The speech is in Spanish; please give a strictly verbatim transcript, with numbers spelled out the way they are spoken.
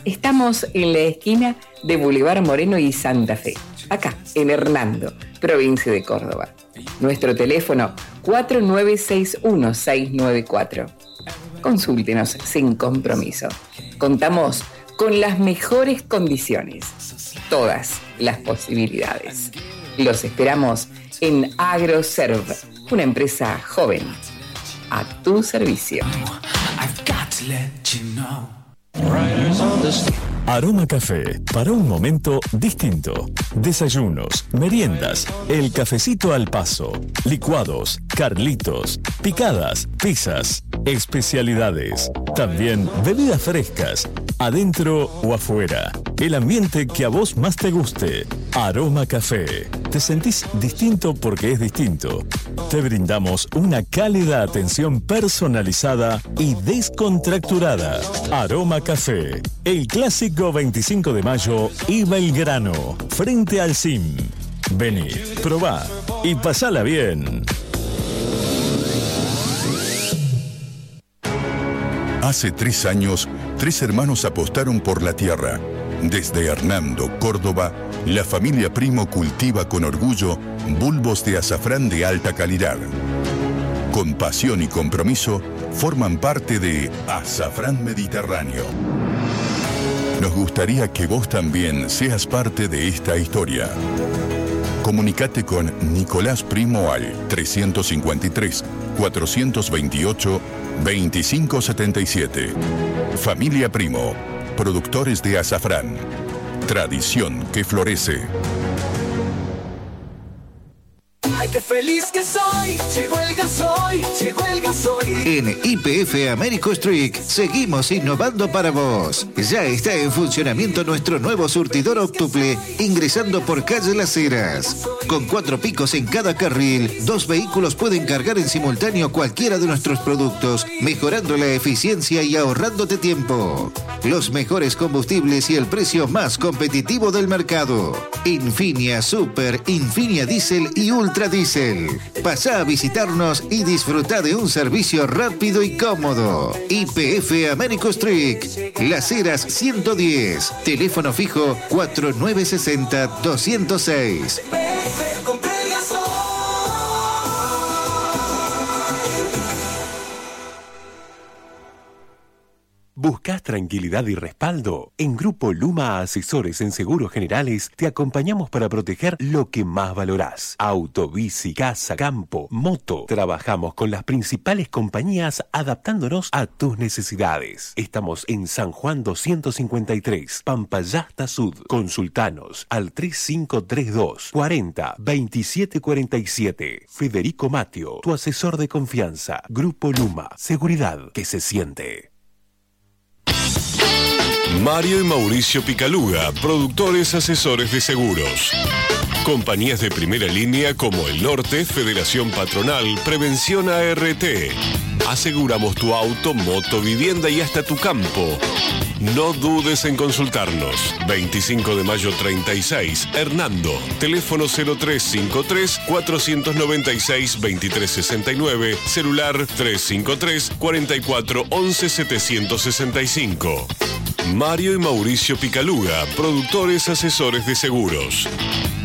Estamos en la esquina de Boulevard Moreno y Santa Fe, acá en Hernando, provincia de Córdoba. Nuestro teléfono cuatro nueve seis uno seis nueve cuatro. Consúltenos sin compromiso. Contamos con las mejores condiciones, todas las posibilidades. Los esperamos en AgroServe, una empresa joven a tu servicio. Aroma Café, para un momento distinto. Desayunos, meriendas, el cafecito al paso, licuados, carlitos, picadas, pizzas, especialidades. También bebidas frescas, adentro o afuera. El ambiente que a vos más te guste. Aroma Café. Te sentís distinto porque es distinto. Te brindamos una cálida atención personalizada y descontracturada. Aroma Café. El clásico veinticinco de mayo y Belgrano. Frente al C I M. Vení, probá y pasala bien. Hace tres años, tres hermanos apostaron por la tierra. Desde Hernando, Córdoba, la familia Primo cultiva con orgullo bulbos de azafrán de alta calidad. Con pasión y compromiso, forman parte de Azafrán Mediterráneo. Nos gustaría que vos también seas parte de esta historia. Comunicate con Nicolás Primo al trescientos cincuenta y tres, cuatrocientos veintiocho, veinticinco setenta y siete. Familia Primo, productores de azafrán. Tradición que florece. ¡Ay, qué feliz que soy! Llegó el gasoil, llegó el gasoil. En Y P F Américo Street seguimos innovando para vos. Ya está en funcionamiento nuestro nuevo surtidor óptuple ingresando por calle Las Heras. Con cuatro picos en cada carril, dos vehículos pueden cargar en simultáneo cualquiera de nuestros productos, mejorando la eficiencia y ahorrándote tiempo. Los mejores combustibles y el precio más competitivo del mercado. Infinia Super, Infinia Diesel y Ultra Diesel. Pasá a visitarnos y disfruta de un servicio rápido y cómodo. Y P F Américo Street, Las Heras ciento diez. Teléfono fijo cuatro nueve seis cero, dos cero seis. ¿Buscas tranquilidad y respaldo? En Grupo Luma Asesores en Seguros Generales te acompañamos para proteger lo que más valorás. Auto, bici, casa, campo, moto. Trabajamos con las principales compañías adaptándonos a tus necesidades. Estamos en San Juan doscientos cincuenta y tres, Pampayasta Sud. Consultanos al tres cinco tres dos, cuarenta, veintisiete cuarenta y siete. Federico Matio, tu asesor de confianza. Grupo Luma, seguridad que se siente. Mario y Mauricio Picaluga, productores asesores de seguros. Compañías de primera línea como El Norte, Federación Patronal, Prevención A R T. Aseguramos tu auto, moto, vivienda y hasta tu campo. No dudes en consultarnos. veinticinco de mayo treinta y seis, Hernando. Teléfono cero tres cinco tres, cuatro nueve seis, dos tres seis nueve. Celular tres cinco tres, cuatro cuatro once, setecientos sesenta y cinco. Mario y Mauricio Picaluga, productores asesores de seguros.